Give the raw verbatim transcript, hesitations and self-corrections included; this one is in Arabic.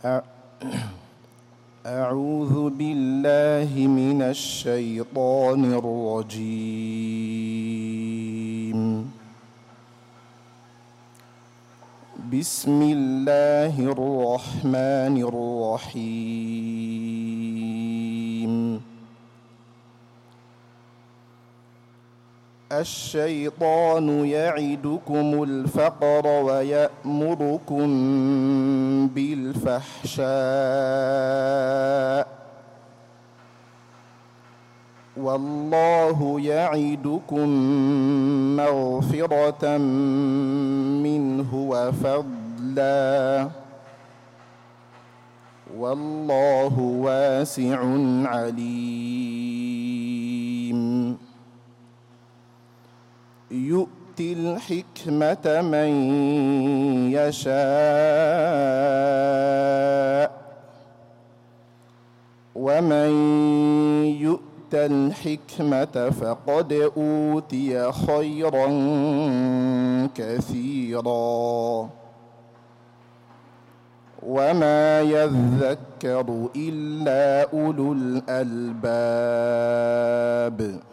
أعوذ بالله من الشيطان الرجيم. بسم الله الرحمن الرحيم. الشيطان يعدكم الفقر ويأمركم بالفحشاء والله يعدكم مغفرة منه وفضلا والله واسع عليم. يؤتي الحكمة من يشاء ومن يؤت الحكمة فقد أوتي خيرا كثيرا وما يذكر إلا أولو الألباب.